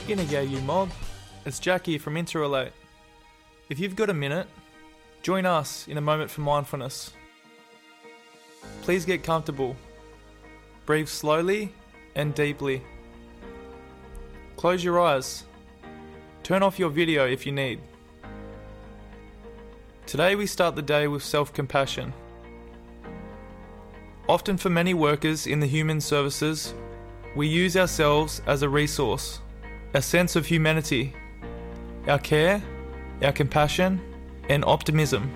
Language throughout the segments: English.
G'day you mob, it's Jack here from Interrelate. If you've got a minute, join us in a moment for mindfulness. Please get comfortable. Breathe slowly and deeply. Close your eyes. Turn off your video if you need. Today we start the day with self-compassion. Often for many workers in the human services, we use ourselves as a resource, a sense of humanity, our care, our compassion, and optimism.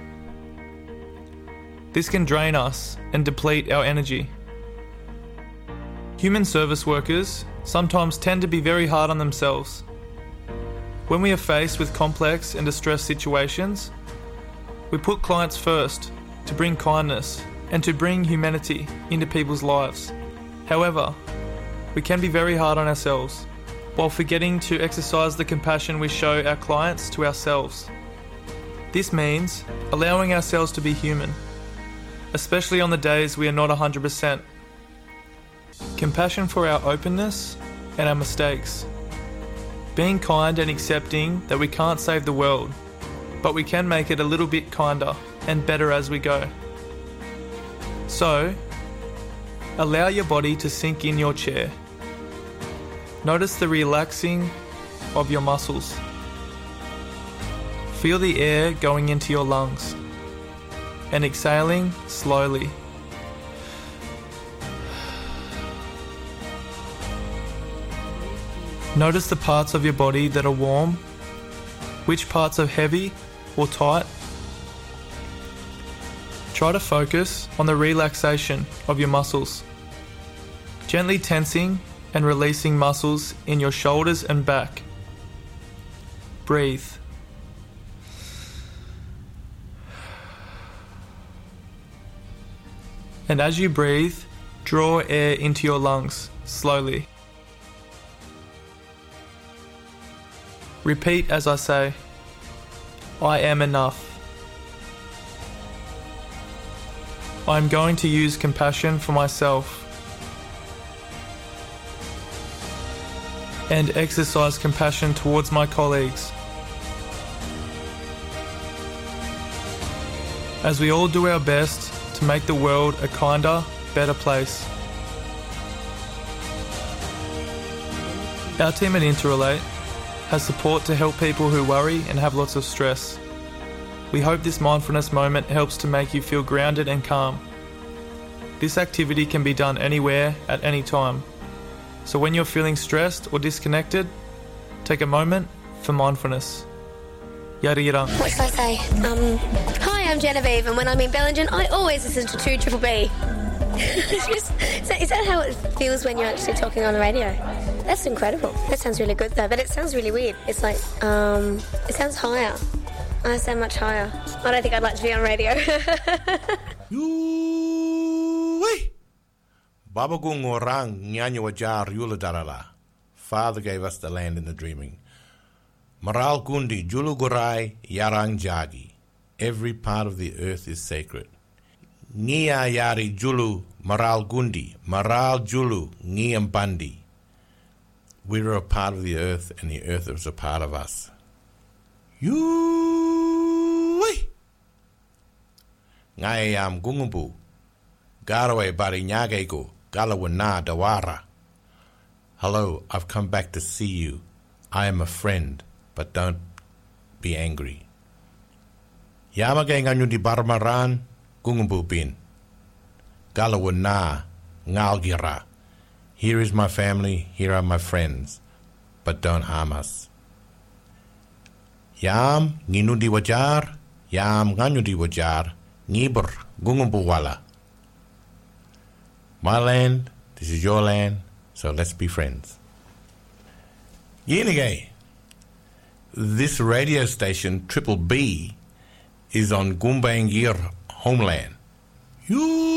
This can drain us and deplete our energy. Human service workers sometimes tend to be very hard on themselves. When we are faced with complex and distressed situations, we put clients first to bring kindness and to bring humanity into people's lives. However, we can be very hard on ourselves, while forgetting to exercise the compassion we show our clients to ourselves. This means allowing ourselves to be human, especially on the days we are not 100%. Compassion for our openness and our mistakes. Being kind and accepting that we can't save the world, but we can make it a little bit kinder and better as we go. So, allow your body to sink in your chair. Notice the relaxing of your muscles. Feel the air going into your lungs and exhaling slowly. Notice the parts of your body that are warm, which parts are heavy or tight. Try to focus on the relaxation of your muscles, gently tensing and releasing muscles in your shoulders and back. Breathe. And as you breathe, draw air into your lungs slowly. Repeat as I say, I am enough. I am going to use compassion for myself and exercise compassion towards my colleagues. As we all do our best to make the world a kinder, better place. Our team at Interrelate has support to help people who worry and have lots of stress. We hope this mindfulness moment helps to make you feel grounded and calm. This activity can be done anywhere, at any time. So when you're feeling stressed or disconnected, take a moment for mindfulness. Yada yada. What should I say? Hi, I'm Genevieve, and when I'm in Bellingen, I always listen to 2BBB. Is that how it feels when you're actually talking on the radio? That's incredible. That sounds really good though, but it sounds really weird. It's like, it sounds higher. I sound much higher. I don't think I'd like to be on radio. Babagung orang nyanyi wajar yula darala. Father gave us the land in the dreaming. Maral gundi julu gurai yarang jagi. Every part of the earth is sacred. Ngia yari julu maral gundi, maral julu ngiam bandi. We are a part of the earth, and the earth is a part of us. Ngayam gungumbu. Garaway bari nyagego. Galawana Dawara. Hello, I've come back to see you. I am a friend, but don't be angry. Yamagay nganyo di barmaran, gungubupin. Galawana ngalgira. Here is my family, here are my friends, but don't harm us. Yam nginudi wajar, yam nganyo di wajar, ngibur gungumbuwala. My land, this is your land, so let's be friends. Yenigay. This radio station, Triple B, is on Gumbaynggirr homeland.